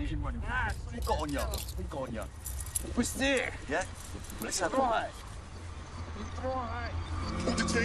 Keep running. What you got on you? What you got on you? What's there? Yeah? Let's have a Right. Right.